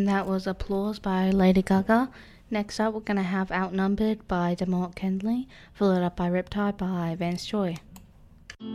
And that was Applause by Lady Gaga. Next up, we're going to have Outnumbered by DeMarc Kendley, followed up by Riptide by Vance Joy.